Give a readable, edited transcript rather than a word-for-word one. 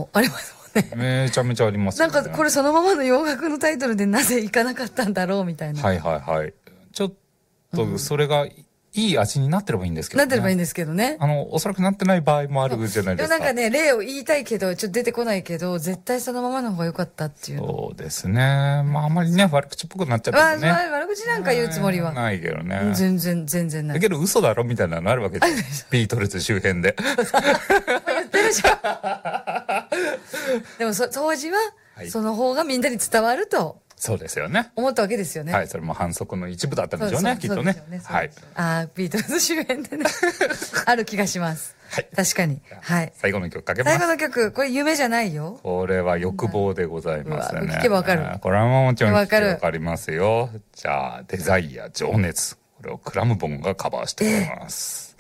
ありますもんね。 めちゃめちゃありますよね。 なんかこれそのままの洋楽のタイトルでなぜいかなかったんだろうみたいな。 はいはいはい。ちょっとそれがいい味になってればいいんですけどね。 なってればいいんですけどね。 おそらくなってない場合もあるじゃないですか。 でもなんかね、例を言いたいけど、ちょっと出てこないけど、絶対そのままの方が良かったっていう。 そうですね。まああんまりね、悪口っぽくなっちゃってね。 悪口なんか言うつもりは。 ないけどね。 全然ない。 だけど嘘だろみたいなのあるわけですよ。ビートルズ周辺で。 言ってるじゃん。でも当時は、その方がみんなに伝わると。 そうですよね。 思ったわけですよね。 はい、それも反則の一部だったんでしょうね、きっとね。はい。 ビートルズ周辺でね。ある気がします。はい。確かに。はい。 最後の曲かけます。 最後の曲、これ夢じゃないよ。 これは欲望でございますね。 聞けばわかる。 これはもちろん聞けばわかりますよ。じゃあ、デザイア、情熱。これをクラムボンがカバーしております。